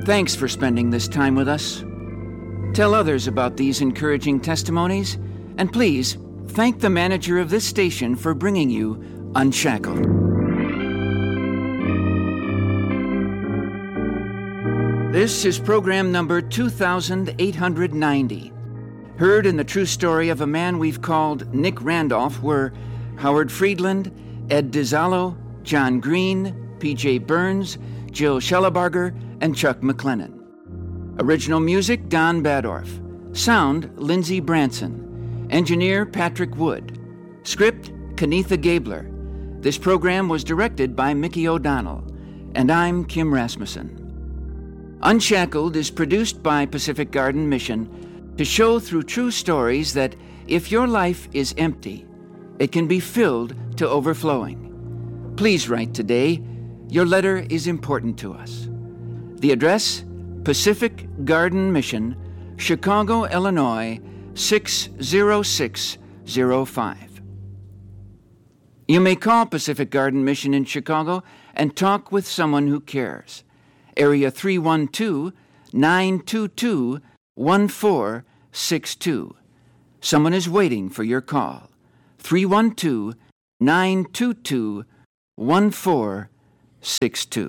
Thanks for spending this time with us. Tell others about these encouraging testimonies, and please thank the manager of this station for bringing you Unshackled. This is program number 2890. Heard in the true story of a man we've called Nick Randolph were Howard Friedland, Ed DiZallo, John Green, P.J. Burns, Jill Schellebarger, and Chuck McLennan. Original music, Don Badorf. Sound, Lindsey Branson. Engineer, Patrick Wood. Script, Kenitha Gabler. This program was directed by Mickey O'Donnell. And I'm Kim Rasmussen. Unshackled is produced by Pacific Garden Mission to show through true stories that if your life is empty, it can be filled to overflowing. Please write today. Your letter is important to us. The address, Pacific Garden Mission, Chicago, Illinois, 60605. You may call Pacific Garden Mission in Chicago and talk with someone who cares. Area 312-922-1462. Someone is waiting for your call. 312-922-1462.